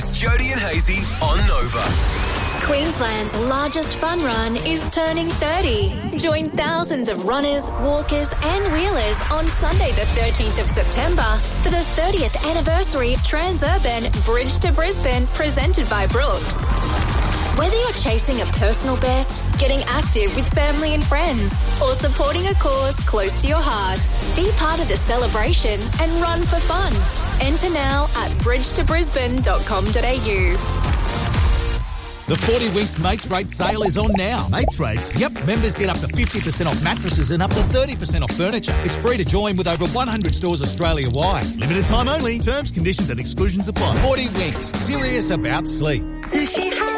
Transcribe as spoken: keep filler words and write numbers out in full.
It's Jody and Hazy on Nova. Queensland's largest fun run is turning thirty. Join thousands of runners, walkers and wheelers on Sunday the thirteenth of September for the thirtieth anniversary Transurban Bridge to Brisbane presented by Brooks. Whether you're chasing a personal best, getting active with family and friends, or supporting a cause close to your heart, be part of the celebration and run for fun. Enter now at bridge to brisbane dot com dot a u. The forty Winks Mates Rate sale is on now. Mates Rates? Yep, members get up to fifty percent off mattresses and up to thirty percent off furniture. It's free to join with over one hundred stores Australia-wide. Limited time only. Terms, conditions and exclusions apply. forty Winks, serious about sleep. Sushi